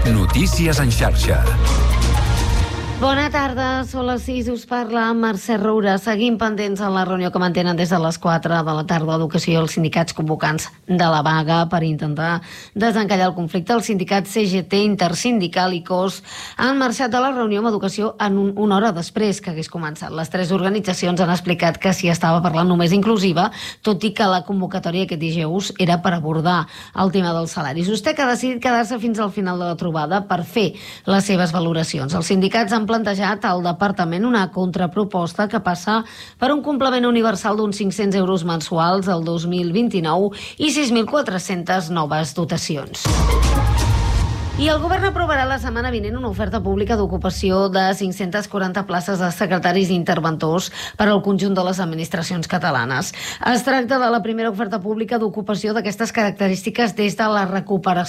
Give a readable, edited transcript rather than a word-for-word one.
Notícies en xarxa. Bona tarda, són les 6, us parla Mercè Roura. Seguim pendents en la reunió que mantenen des de les 4 de la tarda d'Educació els sindicats convocants de la vaga per intentar desencallar el conflicte. El sindicat CGT Intersindical i COS han marxat de la reunió amb Educació en una hora després que hagués començat. Les tres organitzacions han explicat que s'hi estava parlant només inclusiva, tot i que la convocatòria aquest dijous era per abordar el tema dels salaris. USTEC ha decidit quedar-se fins al final de la trobada per fer les seves valoracions. Els sindicats han plantejat al departament una contraproposta que passa per un complement universal d'uns 500 euros mensuals el 2029 i 6.400 noves dotacions. I el govern aprovarà la setmana vinent una oferta pública d'ocupació de 540 places de secretaris i interventors per al conjunt de les administracions catalanes. Es tracta de la primera oferta pública d'ocupació d'aquestes característiques des de la recuperació